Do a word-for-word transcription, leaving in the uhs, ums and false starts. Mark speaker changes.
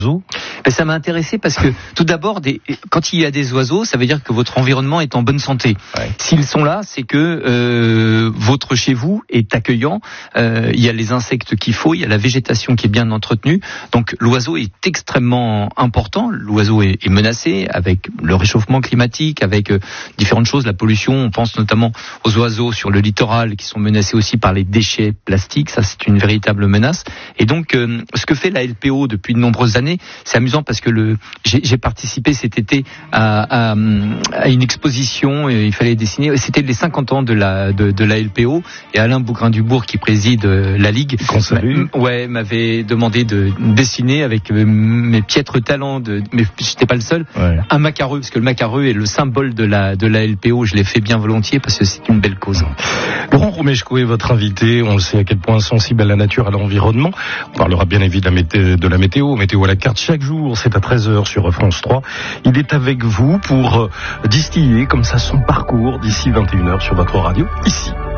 Speaker 1: Ben, ça m'a intéressé parce que tout d'abord, des, quand il y a des oiseaux, ça veut dire que votre environnement est en bonne santé. Ouais. S'ils sont là, c'est que euh, votre chez vous est accueillant. Euh, il y a les insectes qu'il faut, il y a la végétation qui est bien entretenue. Donc l'oiseau est extrêmement important. L'oiseau est, est menacé avec le réchauffement climatique, avec euh, différentes choses, la pollution. On pense notamment aux oiseaux sur le littoral qui sont menacés aussi par les déchets plastiques. Ça, c'est une véritable menace. Et donc, euh, ce que fait la L P O depuis de nombreuses années, c'est amusant parce que le, j'ai, j'ai participé cet été à, à, à une exposition et il fallait dessiner. C'était les cinquante ans de la, de, de la L P O et Alain Bougrain-Dubourg qui préside la Ligue, m'a, ouais, m'avait demandé de dessiner avec mes piètres talents de, mais j'étais pas le seul, ouais. un macareux parce que le macareux est le symbole de la, de la L P O. Je l'ai fait bien volontiers parce que c'est une belle cause.
Speaker 2: Laurent Romeshko est votre invité. On le sait à quel point sensible à la nature, à l'environnement. On parlera bien évidemment de la météo, météo à la carte chaque jour, c'est à treize heures sur France trois. Il est avec vous pour distiller comme ça son parcours d'ici vingt et une heures sur votre radio, ici.